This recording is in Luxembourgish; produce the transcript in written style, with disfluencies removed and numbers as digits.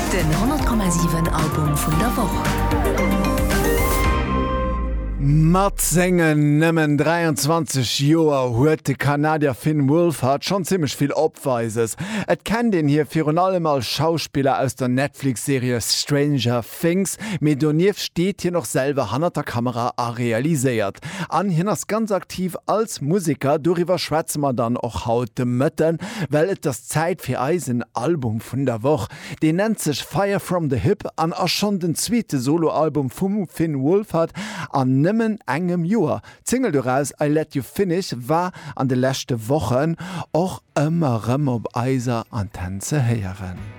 Den 100,7 Album vun der Woche. Mat sengen nëmmen 23 Joer huet de Kanadier Finn Wolfhard schon ziemlich viel opweises. Et kennt den hier fir allem als Schauspieler aus der Netflix-Serie Stranger Things, mit Donief steht hier noch selber hanner der Kamera a realisiert. An hinners ganz aktiv als Musiker, darüber schwätzen wir dann auch haut de Mëtten, weil et das Zeit fir Eisen Album vun der Woche. Den nennt sich Fire from the Hip an a schon den zweite Soloalbum vum Finn Wolfhard an nimmen engem Joer. Single daraus I Let You Finish war an de letzte Wochen auch immer op Eiser an Tänze heieren.